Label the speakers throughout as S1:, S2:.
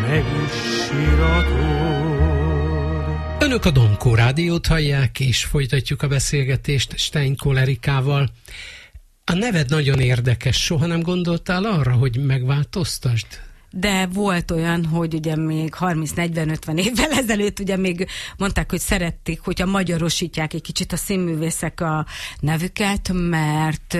S1: meg is síratod.
S2: Önök a Domkó Rádiót hallják, és folytatjuk a beszélgetést Steinkoll Erikával. A neved nagyon érdekes, soha nem gondoltál arra, hogy megváltoztasd?
S3: De volt olyan, hogy ugye még 30-40-50 évvel ezelőtt ugye még mondták, hogy szerették, hogyha magyarosítják egy kicsit a színművészek a nevüket, mert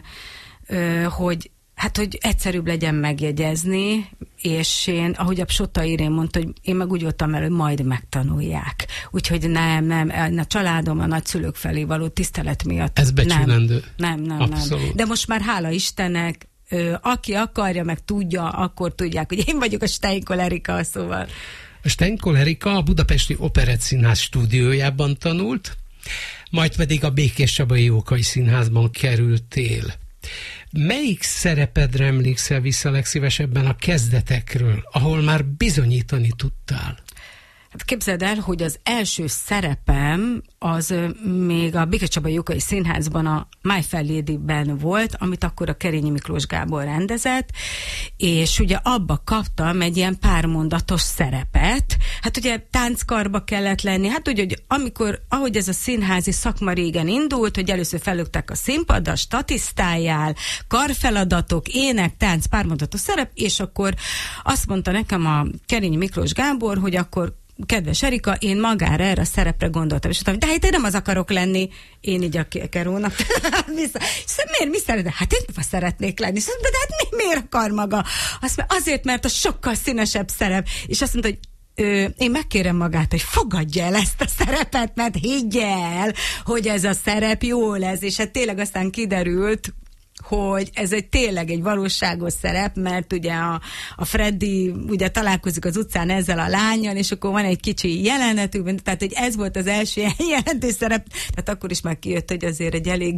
S3: hogy egyszerűbb legyen megjegyezni, és én, ahogy a Psota Irén mondta, hogy én meg úgy voltam el, hogy majd megtanulják. Úgyhogy nem, a családom, a nagyszülők felé való tisztelet miatt.
S2: Ez becsülendő.
S3: Nem. De most már hála Istennek, aki akarja, meg tudja, akkor tudják, hogy én vagyok a Steinkoll Erika, szóval.
S2: A Steinkoll Erika a Budapesti Operettszínház stúdiójában tanult, majd pedig a Békés-Csabai Jókai Színházban kerültél. Melyik szerepedre emlékszel vissza legszívesebben a kezdetekről, ahol már bizonyítani tudtál?
S3: Hát képzeld el, hogy az első szerepem az még a Békés-Csabai Jókai Színházban a My Fair Lady-ben volt, amit akkor a Kerényi Miklós Gábor rendezett, és ugye abba kaptam egy ilyen pármondatos szerepet. Hát ugye tánckarba kellett lenni, hát ugye, hogy ahogy ez a színházi szakma régen indult, hogy először felöktek a színpadra, statisztáljál, karfeladatok, ének, tánc, pármondatos szerep, és akkor azt mondta nekem a Kerényi Miklós Gábor, hogy akkor kedves Erika, én magára erre a szerepre gondoltam, és mondtam, de hát én nem az akarok lenni, én így a Kerónak. Miért, mi szeretnék? Hát én nem szeretnék lenni. De hát miért akar maga? Azt mondja, azért, mert a sokkal színesebb szerep. És azt mondta, hogy én megkérem magát, hogy fogadja el ezt a szerepet, mert higgye el, hogy ez a szerep jó lesz, és hát tényleg aztán kiderült, hogy ez tényleg egy valóságos szerep, mert ugye a Freddy ugye találkozik az utcán ezzel a lánnyal, és akkor van egy kicsi jelenetük, tehát hogy ez volt az első jelentős szerep, tehát akkor is már kijött, hogy azért egy elég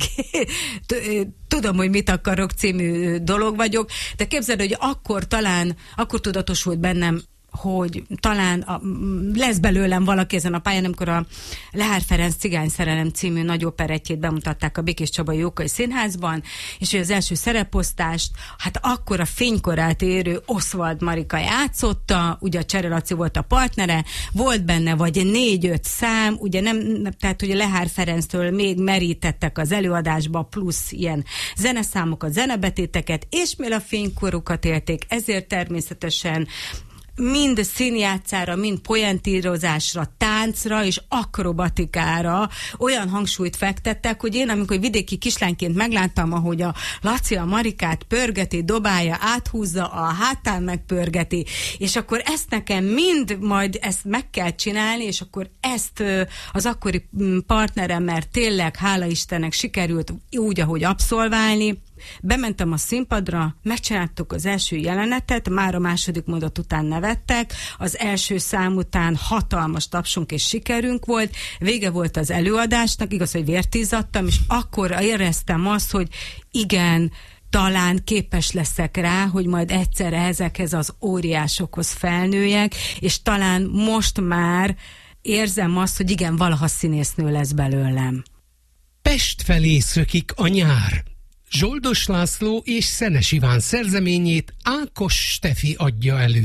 S3: tudom, hogy mit akarok című dolog vagyok, de képzeld, hogy akkor tudatosult bennem, hogy talán lesz belőlem valaki ezen a pályán, amikor a Lehár Ferenc Cigányszerelem című nagy operettjét bemutatták a Békés-Csabai Jókai Színházban, és hogy az első szereposztást, hát akkor a fénykorát érő Oswald Marika játszotta, ugye a Csere Laci volt a partnere, volt benne vagy 4-5 szám, ugye tehát ugye Lehár Ferenctől még merítettek az előadásba, plusz ilyen zeneszámokat, zenebetéteket, és mivel a fénykorukat élték, ezért természetesen mind színjátszára, mind poentírozásra, táncra és akrobatikára olyan hangsúlyt fektettek, hogy én, amikor vidéki kislányként megláttam, ahogy a Laci a Marikát pörgeti, dobálja, áthúzza, a hátán megpörgeti, és akkor ezt nekem majd ezt meg kell csinálni, és akkor ezt az akkori partneremmel tényleg, hála Istennek sikerült úgy, ahogy abszolválni. Bementem a színpadra, megcsináltuk az első jelenetet, már a második mondat után nevettek, az első szám után hatalmas tapsunk és sikerünk volt, vége volt az előadásnak, igaz, hogy vértizzadtam, és akkor éreztem azt, hogy igen, talán képes leszek rá, hogy majd egyszerre ezekhez az óriásokhoz felnőjek, és talán most már érzem azt, hogy igen, valaha színésznő lesz belőlem.
S2: Pest felé szökik a nyár. Zsoldos László és Szenes Iván szerzeményét Ákos Stefi adja elő.